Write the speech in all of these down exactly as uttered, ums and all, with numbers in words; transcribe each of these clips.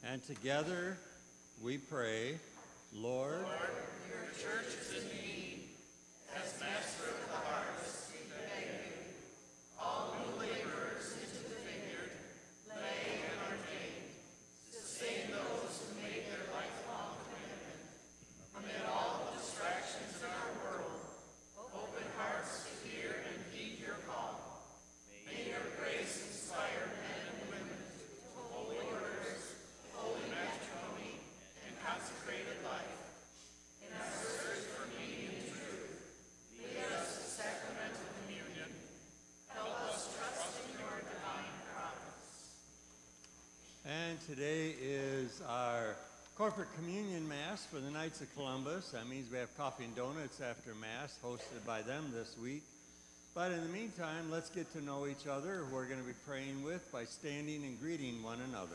And together we pray, Lord, Lord, your church is in need. As master of the harvest, we beg you, all new laborers into the vineyard, lay and ordained, sustain those who made their lifelong commitment. Amid all the distractions in our world, open hearts to hear and heed your call. May your grace inspire men and women to holy orders, holy matrimony, and consecrated life. In our search for meaning and truth, lead us to sacramental communion. Help us trust in your divine providence. and today is our corporate communion mass for the Knights of Columbus. That means we have coffee and donuts after mass, hosted by them this week. But in the meantime, let's get to know each other, who we're going to be praying with by standing and greeting one another.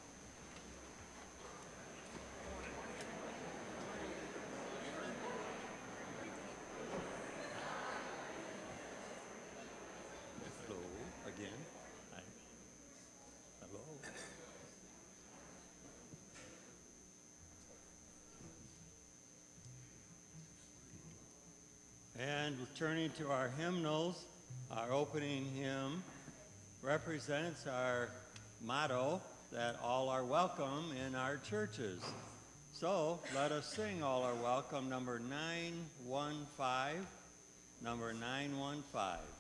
Hello again. Hi. Hello. And turning to our hymnals, our opening hymn represents our motto that all are welcome in our churches. So let us sing All Are Welcome, number nine one five, number nine one five.